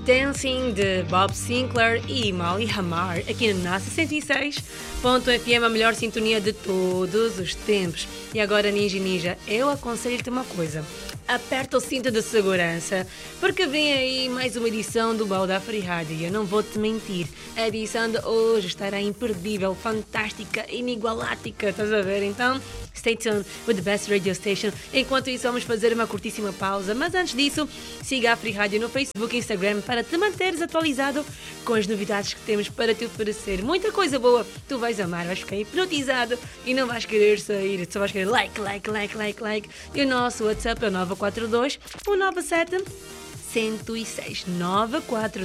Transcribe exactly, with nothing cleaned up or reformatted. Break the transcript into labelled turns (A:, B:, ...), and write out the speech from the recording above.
A: Dancing de Bob Sinclair e Molly Hamar aqui na sessenta e seis ponto F M, a melhor sintonia de todos os tempos. E agora, Ninja Ninja, eu aconselho-te uma coisa: aperta o cinto de segurança, porque vem aí mais uma edição do Baú da Free Rádio. E eu não vou te mentir, a edição de hoje estará imperdível, fantástica, inigualática, estás a ver? Então, stay tuned with the best radio station. Enquanto isso, vamos fazer uma curtíssima pausa, mas antes disso, siga a Free Rádio no Facebook e Instagram para te manteres atualizado com as novidades que temos para te oferecer. Muita coisa boa, tu vais amar, vais ficar hipnotizado e não vais querer sair, só vais querer like, like, like, like, like. E o nosso WhatsApp é o nove quatro dois, um nove sete, um zero seis, nove quatro